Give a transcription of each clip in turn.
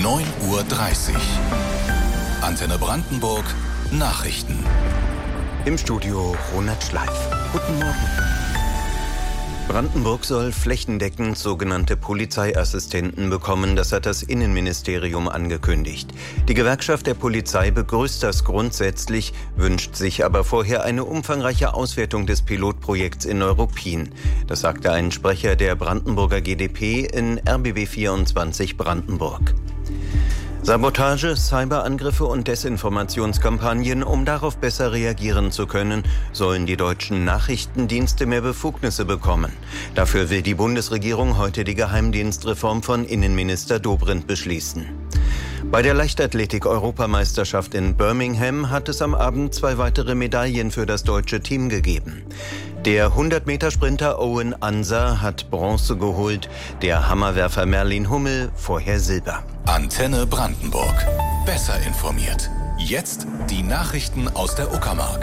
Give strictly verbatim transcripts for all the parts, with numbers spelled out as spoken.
neun Uhr dreißig. Antenne Brandenburg Nachrichten. Im Studio Ronald Schleif. Guten Morgen. Brandenburg soll flächendeckend sogenannte Polizeiassistenten bekommen. Das hat das Innenministerium angekündigt. Die Gewerkschaft der Polizei begrüßt das grundsätzlich, wünscht sich aber vorher eine umfangreiche Auswertung des Pilotprojekts in Neuruppin. Das sagte ein Sprecher der Brandenburger G d P in R B B vierundzwanzig Brandenburg. Sabotage, Cyberangriffe und Desinformationskampagnen, um darauf besser reagieren zu können, sollen die deutschen Nachrichtendienste mehr Befugnisse bekommen. Dafür will die Bundesregierung heute die Geheimdienstreform von Innenminister Dobrindt beschließen. Bei der Leichtathletik-Europameisterschaft in Birmingham hat es am Abend zwei weitere Medaillen für das deutsche Team gegeben. Der hundert-Meter-Sprinter Owen Anser hat Bronze geholt, der Hammerwerfer Merlin Hummel vorher Silber. Antenne Brandenburg. Besser informiert. Jetzt die Nachrichten aus der Uckermark.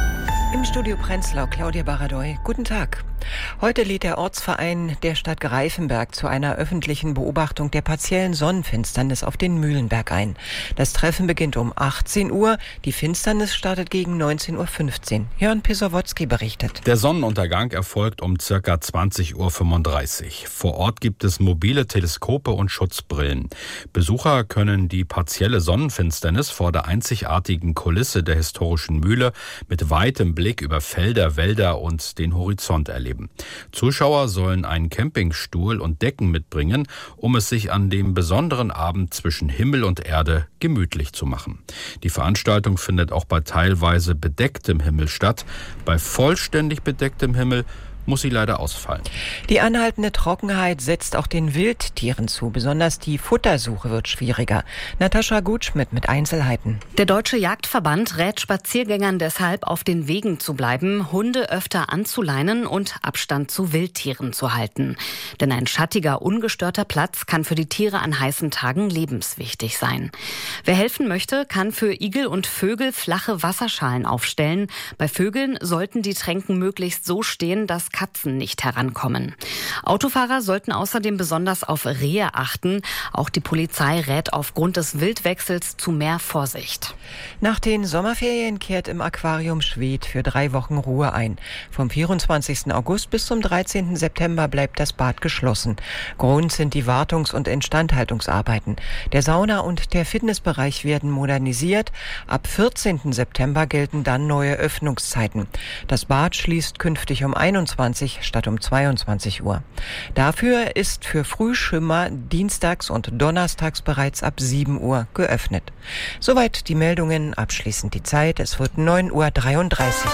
Im Studio Prenzlau, Claudia Baradoy. Guten Tag. Heute lädt der Ortsverein der Stadt Greifenberg zu einer öffentlichen Beobachtung der partiellen Sonnenfinsternis auf den Mühlenberg ein. Das Treffen beginnt um achtzehn Uhr. Die Finsternis startet gegen neunzehn Uhr fünfzehn. Jörn Pisowotzki berichtet. Der Sonnenuntergang erfolgt um ca. zwanzig Uhr fünfunddreißig. Vor Ort gibt es mobile Teleskope und Schutzbrillen. Besucher können die partielle Sonnenfinsternis vor der einzigartigen Kulisse der historischen Mühle mit weitem Blick über Felder, Wälder und den Horizont erleben. Zuschauer sollen einen Campingstuhl und Decken mitbringen, um es sich an dem besonderen Abend zwischen Himmel und Erde gemütlich zu machen. Die Veranstaltung findet auch bei teilweise bedecktem Himmel statt. Bei vollständig bedecktem Himmel muss sie leider ausfallen. Die anhaltende Trockenheit setzt auch den Wildtieren zu. Besonders die Futtersuche wird schwieriger. Natascha Gutschmidt mit Einzelheiten. Der Deutsche Jagdverband rät Spaziergängern deshalb, auf den Wegen zu bleiben, Hunde öfter anzuleinen und Abstand zu Wildtieren zu halten. Denn ein schattiger, ungestörter Platz kann für die Tiere an heißen Tagen lebenswichtig sein. Wer helfen möchte, kann für Igel und Vögel flache Wasserschalen aufstellen. Bei Vögeln sollten die Tränken möglichst so stehen, dass Katzen nicht herankommen. Autofahrer sollten außerdem besonders auf Rehe achten. Auch die Polizei rät aufgrund des Wildwechsels zu mehr Vorsicht. Nach den Sommerferien kehrt im Aquarium Schwedt für drei Wochen Ruhe ein. Vom vierundzwanzigsten August bis zum dreizehnten September bleibt das Bad geschlossen. Grund sind die Wartungs- und Instandhaltungsarbeiten. Der Sauna- und der Fitnessbereich werden modernisiert. Ab vierzehnten September gelten dann neue Öffnungszeiten. Das Bad schließt künftig um einundzwanzig statt um zweiundzwanzig Uhr. Dafür ist für Frühschwimmer dienstags und donnerstags bereits ab sieben Uhr geöffnet. Soweit die Meldungen, abschließend die Zeit. Es wird neun Uhr dreiunddreißig.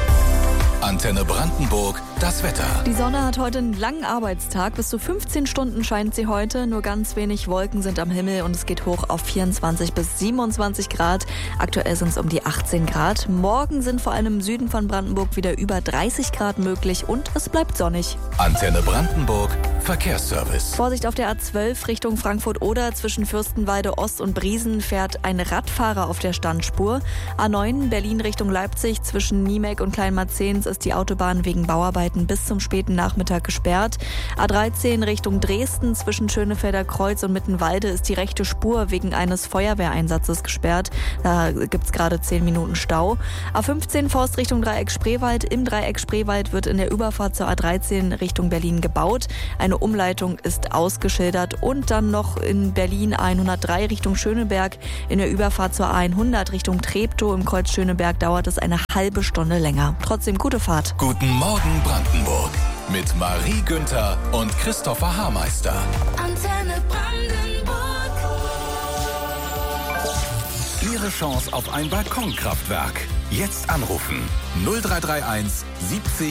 Antenne Brandenburg, das Wetter. Die Sonne hat heute einen langen Arbeitstag. Bis zu fünfzehn Stunden scheint sie heute. Nur ganz wenig Wolken sind am Himmel und es geht hoch auf vierundzwanzig bis siebenundzwanzig Grad. Aktuell sind es um die achtzehn Grad. Morgen sind vor allem im Süden von Brandenburg wieder über dreißig Grad möglich und es bleibt sonnig. Antenne Brandenburg, Verkehrsservice. Vorsicht auf der A zwölf Richtung Frankfurt-Oder. Zwischen Fürstenwalde Ost und Briesen fährt ein Radfahrer auf der Standspur. A neun Berlin Richtung Leipzig. Zwischen Niemek und Kleinmarzens ist die Autobahn wegen Bauarbeiten bis zum späten Nachmittag gesperrt. A dreizehn Richtung Dresden. Zwischen Schönefelder Kreuz und Mittenwalde ist die rechte Spur wegen eines Feuerwehreinsatzes gesperrt. Da gibt es gerade zehn Minuten Stau. A fünfzehn Forst Richtung Dreieck Spreewald. Im Dreieck Spreewald wird in der Überfahrt zur A dreizehn Richtung Berlin gebaut. Eine Umleitung ist ausgeschildert. Und dann noch in Berlin A hundertdrei Richtung Schöneberg. In der Überfahrt zur A hundert Richtung Treptow im Kreuz Schöneberg dauert es eine halbe Stunde länger. Trotzdem gute Fahrt. Guten Morgen Brandenburg mit Marie Günther und Christopher Haarmeister. Antenne Brandenburg. Ihre Chance auf ein Balkonkraftwerk. Jetzt anrufen null drei drei eins siebzig